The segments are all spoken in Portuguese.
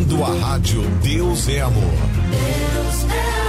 ouvindo a rádio Deus é Amor. Deus é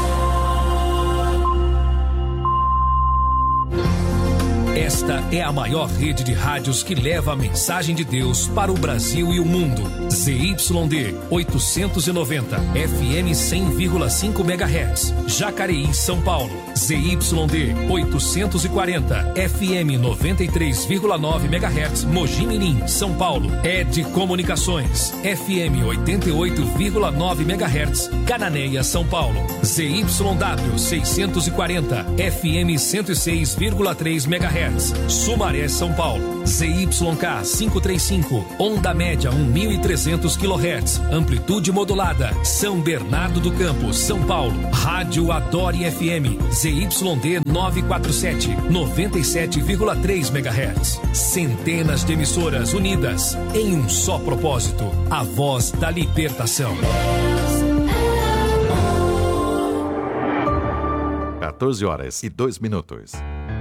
Esta é a maior rede de rádios que leva a mensagem de Deus para o Brasil e o mundo. ZYD 890, FM 100,5 MHz, Jacareí, São Paulo. ZYD 840, FM 93,9 MHz, Mogi Mirim, São Paulo. ED Comunicações, FM 88,9 MHz, Cananéia, São Paulo. ZYW 640, FM 106,3 MHz, Sumaré, São Paulo. ZYK 535, onda média 1.300 kHz, amplitude modulada, São Bernardo do Campo, São Paulo. Rádio Adore FM, ZYD 947, 97,3 MHz. Centenas de emissoras unidas em um só propósito, a voz da libertação. 14h02.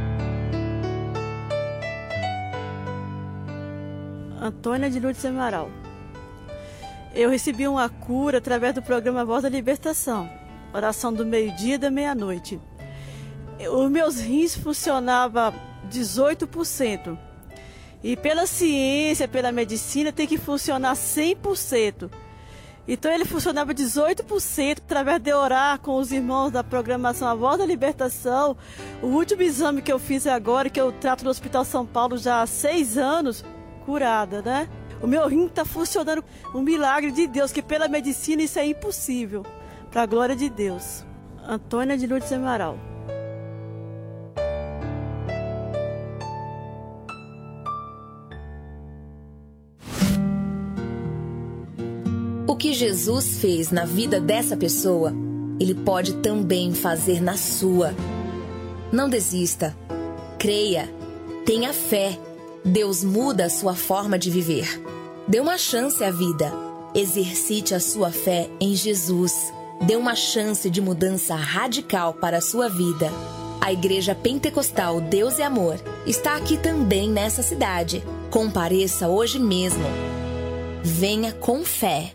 Antônia de Lourdes Amaral. Eu recebi uma cura através do programa Voz da Libertação, oração do meio-dia e da meia-noite. Os meus rins funcionavam 18%. E pela ciência, pela medicina, tem que funcionar 100%. Então ele funcionava 18% através de orar com os irmãos da programação A Voz da Libertação. O último exame que eu fiz agora, que eu trato no Hospital São Paulo já há 6 anos, curada, né? O meu rim está funcionando, um milagre de Deus, que pela medicina isso é impossível. Para a glória de Deus. Antônia de Lourdes Amaral. O que Jesus fez na vida dessa pessoa, Ele pode também fazer na sua. Não desista. Creia. Tenha fé. Deus muda a sua forma de viver. Dê uma chance à vida. Exercite a sua fé em Jesus. Dê uma chance de mudança radical para a sua vida. A Igreja Pentecostal Deus é Amor está aqui também nessa cidade. Compareça hoje mesmo. Venha com fé.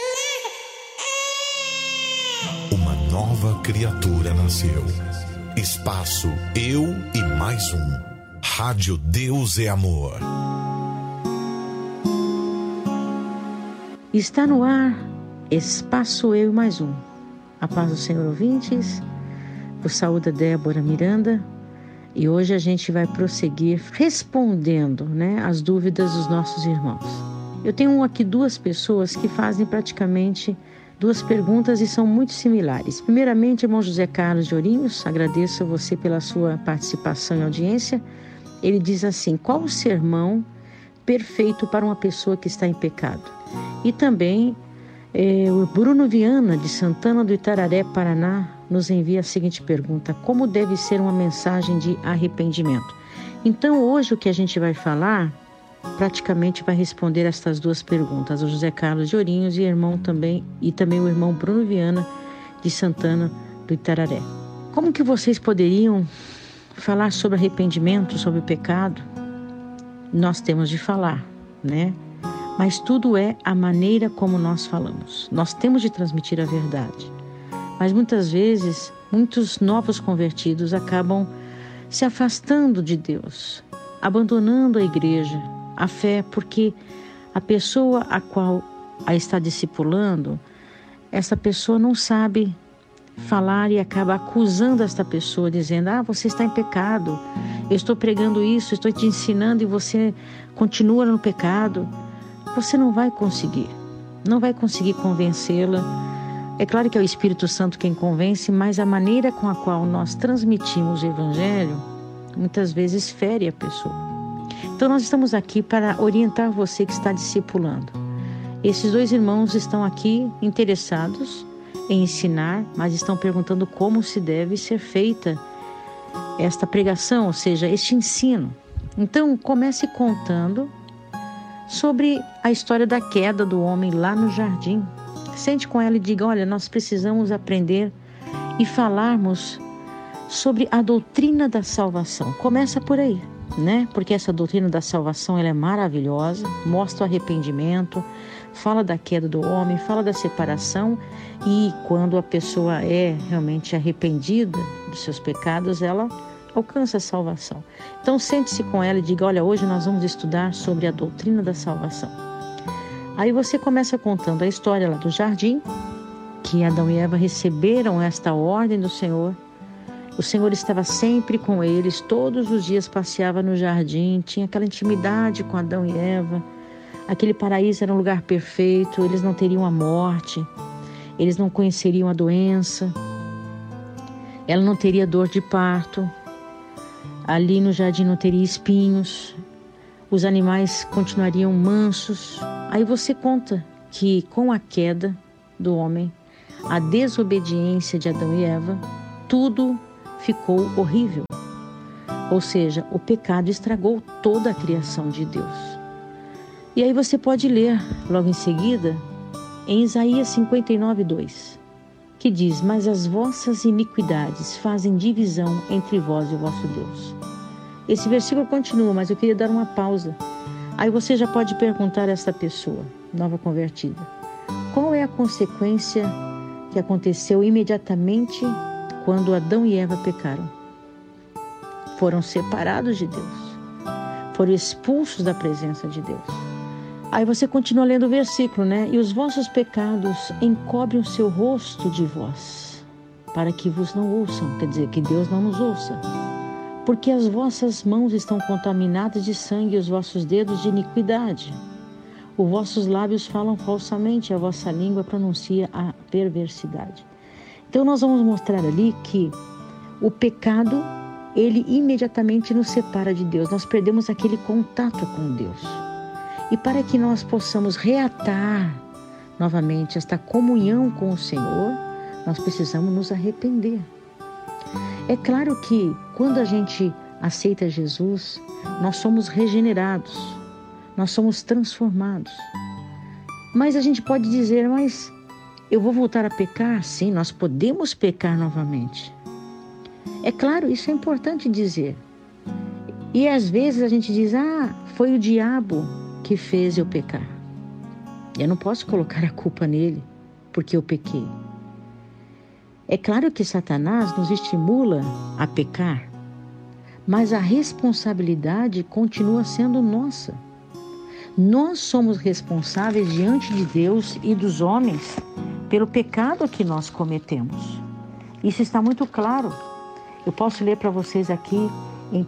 Uma nova criatura nasceu. Espaço Eu e Mais Um. Rádio Deus é Amor. Está no ar, Espaço Eu e Mais Um. A paz do Senhor, ouvintes. Por saúde, Débora Miranda. E hoje a gente vai prosseguir respondendo, as dúvidas dos nossos irmãos. Eu tenho aqui 2 pessoas que fazem praticamente 2 perguntas e são muito similares. Primeiramente, irmão José Carlos de Ourinhos, agradeço a você pela sua participação e audiência. Ele diz assim: qual o sermão perfeito para uma pessoa que está em pecado? E também o Bruno Viana, de Santana do Itararé, Paraná, nos envia a seguinte pergunta: como deve ser uma mensagem de arrependimento? Então, hoje o que a gente vai falar praticamente vai responder estas 2 perguntas, o José Carlos de Ourinhos e também o irmão Bruno Viana, de Santana do Itararé. Como que vocês poderiam falar sobre arrependimento, sobre pecado? Nós temos de falar, Mas tudo é a maneira como nós falamos. Nós temos de transmitir a verdade. Mas muitas vezes, muitos novos convertidos acabam se afastando de Deus, abandonando a igreja, a fé, porque a pessoa a qual a está discipulando, essa pessoa não sabe falar e acaba acusando esta pessoa, dizendo: você está em pecado, eu estou pregando isso, estou te ensinando e você continua no pecado. Você não vai conseguir convencê-la. É claro que é o Espírito Santo quem convence, mas a maneira com a qual nós transmitimos o Evangelho muitas vezes fere a pessoa. Então nós estamos aqui para orientar você que está discipulando. Esses 2 irmãos estão aqui interessados em ensinar, mas estão perguntando como se deve ser feita esta pregação, ou seja, este ensino. Então comece contando sobre a história da queda do homem lá no jardim. Sente com ela e diga: olha, nós precisamos aprender e falarmos sobre a doutrina da salvação. Começa por aí, Porque essa doutrina da salvação ela é maravilhosa, mostra o arrependimento, fala da queda do homem, fala da separação, e quando a pessoa é realmente arrependida dos seus pecados, ela alcança a salvação. Então sente-se com ela e diga: olha, hoje nós vamos estudar sobre a doutrina da salvação. Aí você começa contando a história lá do jardim, que Adão e Eva receberam esta ordem do Senhor. O Senhor estava sempre com eles, todos os dias passeava no jardim, tinha aquela intimidade com Adão e Eva. Aquele paraíso era um lugar perfeito, eles não teriam a morte, eles não conheceriam a doença, ela não teria dor de parto, ali no jardim não teria espinhos, os animais continuariam mansos. Aí você conta que com a queda do homem, a desobediência de Adão e Eva, tudo ficou horrível. Ou seja, o pecado estragou toda a criação de Deus. E aí você pode ler logo em seguida em Isaías 59:2, que diz: mas as vossas iniquidades fazem divisão entre vós e o vosso Deus. Esse versículo continua, mas eu queria dar uma pausa. Aí você já pode perguntar a esta pessoa nova convertida: qual é a consequência que aconteceu imediatamente quando Adão e Eva pecaram? Foram separados de Deus, foram expulsos da presença de Deus. Aí você continua lendo o versículo, né? E os vossos pecados encobrem o seu rosto de vós, para que vos não ouçam. Quer dizer, que Deus não nos ouça. Porque as vossas mãos estão contaminadas de sangue e os vossos dedos de iniquidade. Os vossos lábios falam falsamente, a vossa língua pronuncia a perversidade. Então nós vamos mostrar ali que o pecado, ele imediatamente nos separa de Deus. Nós perdemos aquele contato com Deus. E para que nós possamos reatar novamente esta comunhão com o Senhor, nós precisamos nos arrepender. É claro que quando a gente aceita Jesus, nós somos regenerados, nós somos transformados. Mas a gente pode dizer: mas eu vou voltar a pecar? Sim, nós podemos pecar novamente. É claro, isso é importante dizer. E às vezes a gente diz: foi o diabo que fez eu pecar. Eu não posso colocar a culpa nele, porque eu pequei. É claro que Satanás nos estimula a pecar, mas a responsabilidade continua sendo nossa. Nós somos responsáveis diante de Deus e dos homens pelo pecado que nós cometemos. Isso está muito claro. Eu posso ler para vocês aqui em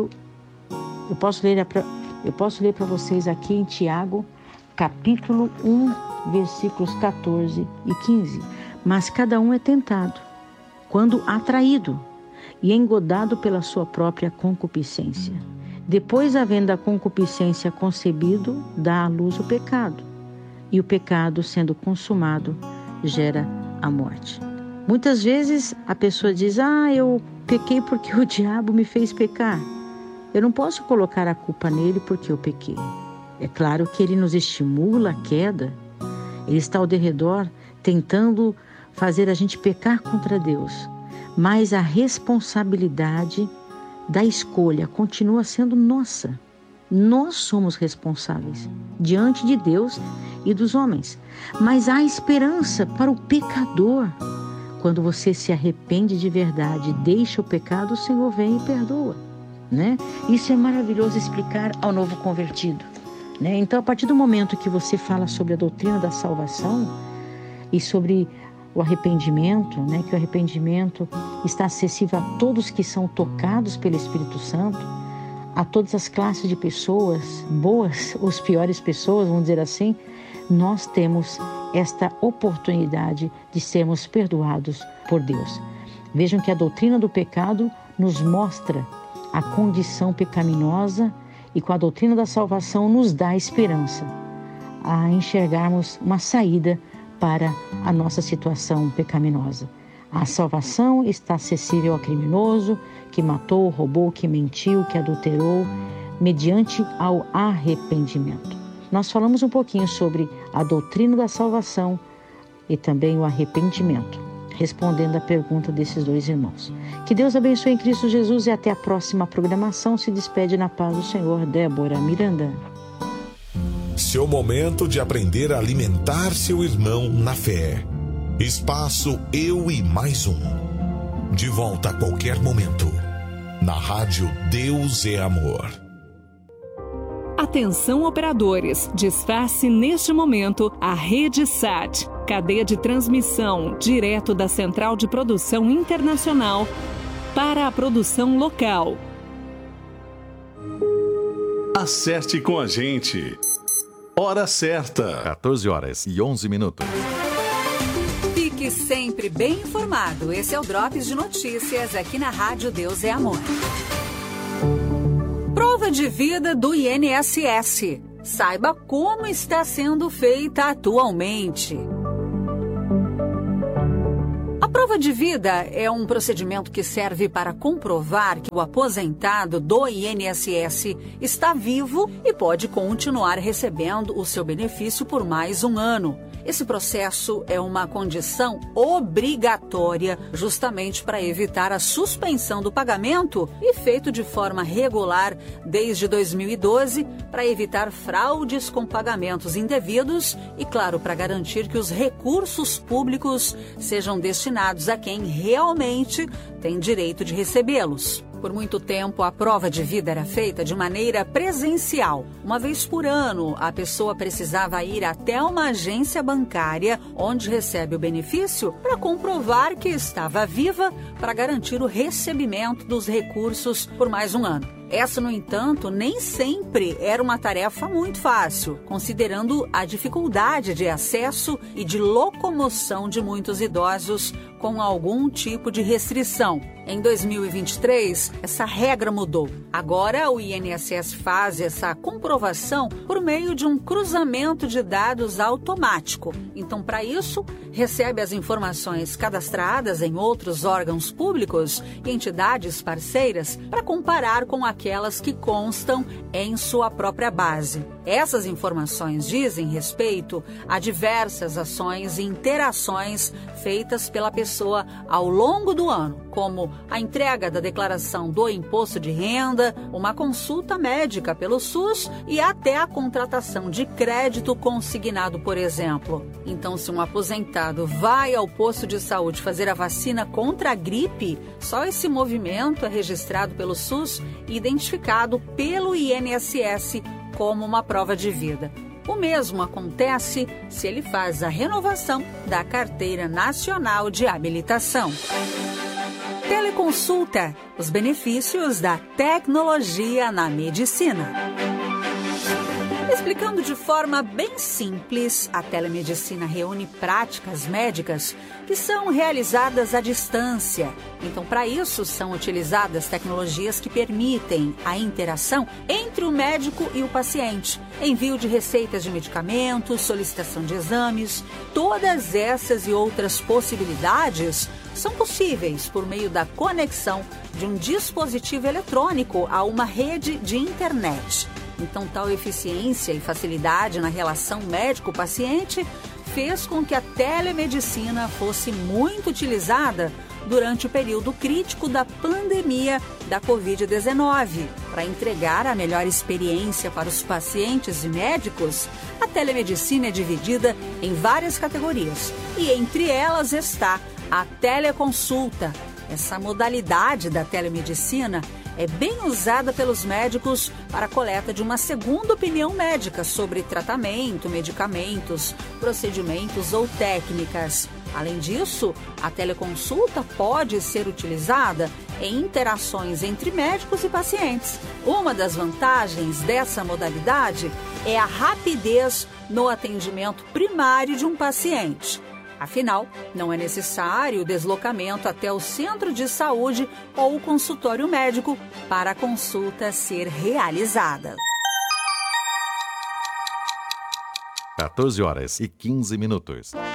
para vocês aqui em Tiago, capítulo 1, versículos 14 e 15. Mas cada um é tentado, quando atraído e engodado pela sua própria concupiscência. Depois, havendo a concupiscência concebido, dá à luz o pecado. E o pecado, sendo consumado, gera a morte. Muitas vezes a pessoa diz: eu pequei porque o diabo me fez pecar. Eu não posso colocar a culpa nele porque eu pequei. É claro que ele nos estimula a queda. Ele está ao derredor tentando fazer a gente pecar contra Deus. Mas a responsabilidade da escolha continua sendo nossa. Nós somos responsáveis diante de Deus e dos homens. Mas há esperança para o pecador. Quando você se arrepende de verdade e deixa o pecado, o Senhor vem e perdoa, né? Isso é maravilhoso explicar ao novo convertido, né? Então, a partir do momento que você fala sobre a doutrina da salvação e sobre o arrependimento, né? Que o arrependimento está acessível a todos que são tocados pelo Espírito Santo, a todas as classes de pessoas, boas ou as piores pessoas, vamos dizer assim, nós temos esta oportunidade de sermos perdoados por Deus. Vejam que a doutrina do pecado nos mostra a condição pecaminosa e com a doutrina da salvação nos dá esperança a enxergarmos uma saída para a nossa situação pecaminosa. A salvação está acessível ao criminoso que matou, roubou, que mentiu, que adulterou, mediante ao arrependimento. Nós falamos um pouquinho sobre a doutrina da salvação e também o arrependimento, respondendo à pergunta desses dois irmãos. Que Deus abençoe em Cristo Jesus e até a próxima programação. Se despede na paz do Senhor, Débora Miranda. Seu momento de aprender a alimentar seu irmão na fé. Espaço Eu e Mais Um. De volta a qualquer momento. Na rádio Deus é Amor. Atenção operadores, desface neste momento a Rede SAT, cadeia de transmissão direto da Central de Produção Internacional para a produção local. Acerte com a gente. Hora certa. 14h11. Fique sempre bem informado. Esse é o Drops de Notícias aqui na Rádio Deus é Amor. Prova de vida do INSS. Saiba como está sendo feita atualmente. A prova de vida é um procedimento que serve para comprovar que o aposentado do INSS está vivo e pode continuar recebendo o seu benefício por mais um ano. Esse processo é uma condição obrigatória justamente para evitar a suspensão do pagamento e feito de forma regular desde 2012 para evitar fraudes com pagamentos indevidos e, claro, para garantir que os recursos públicos sejam destinados a quem realmente tem direito de recebê-los. Por muito tempo, a prova de vida era feita de maneira presencial. Uma vez por ano, a pessoa precisava ir até uma agência bancária onde recebe o benefício para comprovar que estava viva para garantir o recebimento dos recursos por mais um ano. Essa, no entanto, nem sempre era uma tarefa muito fácil, considerando a dificuldade de acesso e de locomoção de muitos idosos com algum tipo de restrição. Em 2023, essa regra mudou. Agora, o INSS faz essa comprovação por meio de um cruzamento de dados automático. Então, para isso, recebe as informações cadastradas em outros órgãos públicos e entidades parceiras para comparar com aquelas que constam em sua própria base. Essas informações dizem respeito a diversas ações e interações feitas pela pessoa ao longo do ano, como a entrega da declaração do imposto de renda, uma consulta médica pelo SUS e até a contratação de crédito consignado, por exemplo. Então, se um aposentado vai ao posto de saúde fazer a vacina contra a gripe, só esse movimento é registrado pelo SUS e identificado pelo INSS como uma prova de vida. O mesmo acontece se ele faz a renovação da Carteira Nacional de Habilitação. Teleconsulta, os benefícios da tecnologia na medicina. Explicando de forma bem simples, a telemedicina reúne práticas médicas que são realizadas à distância. Então, para isso, são utilizadas tecnologias que permitem a interação entre o médico e o paciente, envio de receitas de medicamentos, solicitação de exames. Todas essas e outras possibilidades são possíveis por meio da conexão de um dispositivo eletrônico a uma rede de internet. Então, tal eficiência e facilidade na relação médico-paciente fez com que a telemedicina fosse muito utilizada durante o período crítico da pandemia da Covid-19. Para entregar a melhor experiência para os pacientes e médicos, a telemedicina é dividida em várias categorias e entre elas está a teleconsulta. Essa modalidade da telemedicina é bem usada pelos médicos para a coleta de uma segunda opinião médica sobre tratamento, medicamentos, procedimentos ou técnicas. Além disso, a teleconsulta pode ser utilizada em interações entre médicos e pacientes. Uma das vantagens dessa modalidade é a rapidez no atendimento primário de um paciente. Afinal, não é necessário o deslocamento até o centro de saúde ou o consultório médico para a consulta ser realizada. 14h15.